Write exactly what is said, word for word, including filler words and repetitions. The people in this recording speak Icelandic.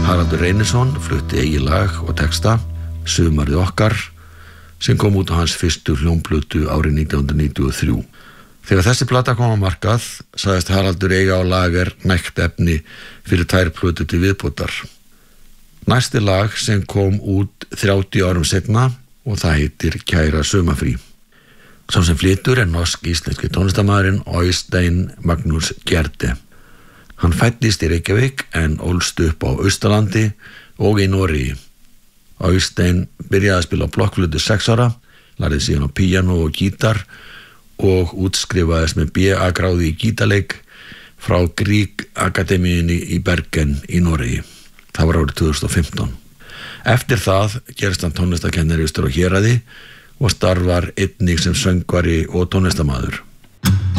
Haraldur Reynisson flutti eigið lag og texta, Sumarið okkar, sem kom út á hans fyrstu hljómplötu árið nítján hundruð níutíu og þrjú. Þegar þessi plata kom á markað, sagðist Haraldur eiga á lager nægt efni fyrir tvær plötur til viðbótar. Næsti lag sem kom út þrjátíu árum seinna og það heitir Kæra sumarfrí. Sá sem flytur er norsk-íslenski tónlistarmaðurinn Øystein Magnús Gjerde. Hann fæddist í Reykjavík en ólst upp á Austurlandi og í Noregi. Øystein byrjaði að spila á blokkflötu sex ára, lærði síðan á píanó og gítar og útskrifaðist með B A gráðu í gítarleik frá Grieg Akademíunni í Bergen í Noregi. Það var árið tvö þúsund og fimmtán. Eftir það gerist hann tónlistarkennari austur á Héraði og starfar einnig sem söngvari og tónlistarmaður.